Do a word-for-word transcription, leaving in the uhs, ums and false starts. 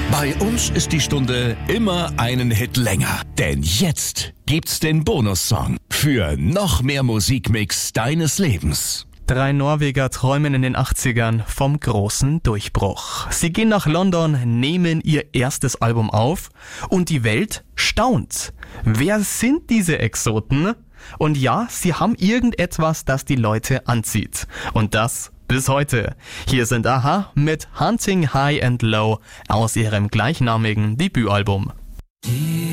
Bei uns ist die Stunde immer einen Hit länger. Denn jetzt gibt's den Bonussong für noch mehr Musikmix deines Lebens. Drei Norweger träumen in den achtzigern vom großen Durchbruch. Sie gehen nach London, nehmen ihr erstes Album auf und die Welt staunt. Wer sind diese Exoten? Und ja, sie haben irgendetwas, das die Leute anzieht. Und das bis heute. Hier sind a-ha mit Hunting High and Low aus ihrem gleichnamigen Debütalbum.